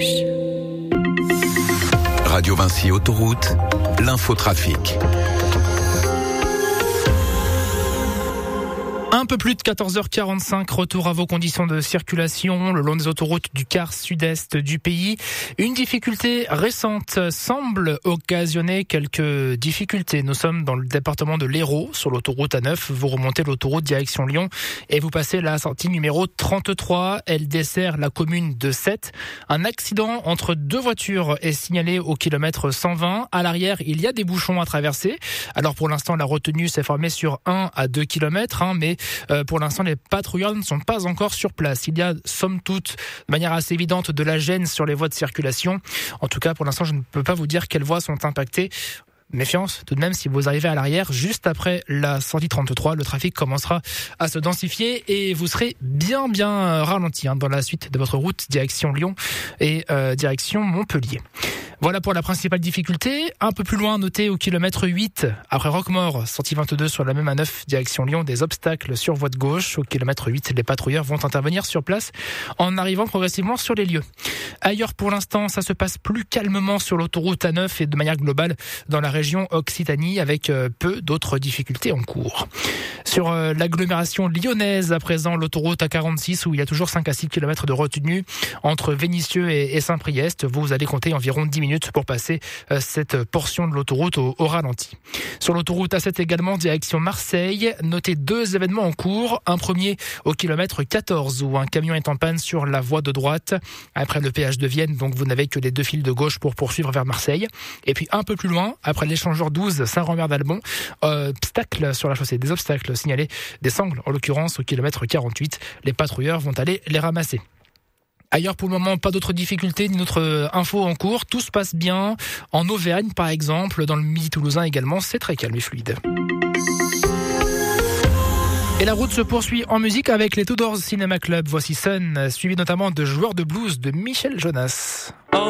Radio Vinci Autoroute, l'infotrafic. Un peu plus de 14h45, retour à vos conditions de circulation le long des autoroutes du quart sud-est du pays. Une difficulté récente semble occasionner quelques difficultés. Nous sommes dans le département de l'Hérault, sur l'autoroute A9. Vous remontez l'autoroute direction Lyon et vous passez la sortie numéro 33. Elle dessert la commune de Sète. Un accident entre deux voitures est signalé au kilomètre 120. À l'arrière, il y a des bouchons à traverser. Alors pour l'instant, la retenue s'est formée sur 1 à 2 kilomètres, mais pour l'instant, les patrouilleurs ne sont pas encore sur place. Il y a, somme toute, de manière assez évidente, de la gêne sur les voies de circulation. En tout cas, pour l'instant, je ne peux pas vous dire quelles voies sont impactées. Méfiance, tout de même, si vous arrivez à l'arrière, juste après la sortie 33, le trafic commencera à se densifier et vous serez bien ralenti dans la suite de votre route, direction Lyon et direction Montpellier. Voilà pour la principale difficulté. Un peu plus loin, notez au kilomètre 8, après Roquemaure, sortie 22 sur la même A9, direction Lyon, des obstacles sur voie de gauche. Au kilomètre 8, les patrouilleurs vont intervenir sur place en arrivant progressivement sur les lieux. Ailleurs, pour l'instant, ça se passe plus calmement sur l'autoroute A9 et de manière globale dans la région Occitanie, avec peu d'autres difficultés en cours. Sur l'agglomération lyonnaise, à présent, l'autoroute A46, où il y a toujours 5 à 6 km de retenue entre Vénissieux et Saint-Priest. Vous allez compter environ 10 minutes pour passer cette portion de l'autoroute au ralenti. Sur l'autoroute A7 également, direction Marseille, notez 2 événements en cours. Un premier au kilomètre 14, où un camion est en panne sur la voie de droite, après le péage de Vienne, donc vous n'avez que les 2 fils de gauche pour poursuivre vers Marseille. Et puis un peu plus loin, après l'échangeur 12 Saint-Rambert-d'Albon, obstacle sur la chaussée, des obstacles signalés, des sangles en l'occurrence au kilomètre 48. Les patrouilleurs vont aller les ramasser. Ailleurs, pour le moment, pas d'autres difficultés ni d'autres infos en cours. Tout se passe bien. En Auvergne, par exemple, dans le Midi toulousain également, c'est très calme et fluide. Et la route se poursuit en musique avec les Tudors Cinema Club. Voici Sun, suivi notamment de Joueurs de blues de Michel Jonas.